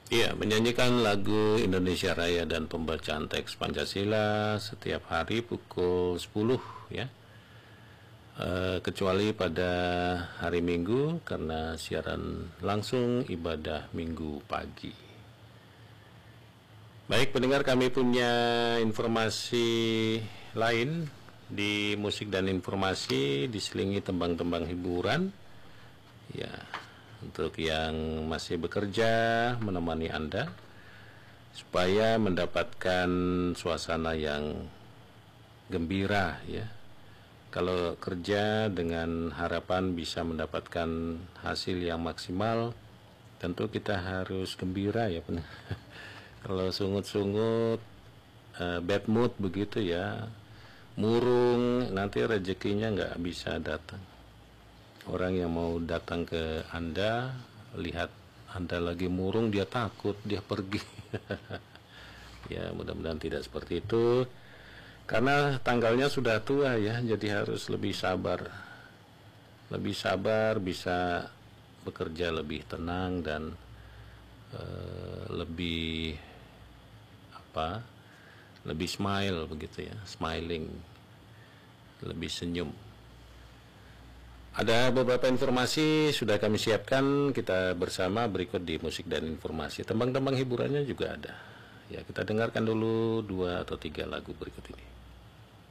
Iya, menyanyikan lagu Indonesia Raya dan pembacaan teks Pancasila setiap hari pukul 10 ya. Kecuali pada hari Minggu karena siaran langsung ibadah Minggu pagi. Baik pendengar, kami punya informasi lain di musik dan informasi diselingi tembang-tembang hiburan. Ya, untuk yang masih bekerja menemani Anda supaya mendapatkan suasana yang gembira ya. Kalau kerja dengan harapan bisa mendapatkan hasil yang maksimal, tentu kita harus gembira ya. Kalau sungut-sungut, bad mood begitu ya, murung, nanti rezekinya nggak bisa datang. Orang yang mau datang ke Anda, lihat Anda lagi murung, dia takut, dia pergi. Ya, mudah-mudahan tidak seperti itu. Karena tanggalnya sudah tua ya, jadi harus lebih sabar. Lebih sabar, bisa bekerja lebih tenang dan lebih lebih smile begitu ya, smiling, lebih senyum. Ada beberapa informasi sudah kami siapkan, kita bersama berikut di musik dan informasi. Tembang-tembang hiburannya juga ada. Ya, kita dengarkan dulu 2 atau 3 lagu berikut ini.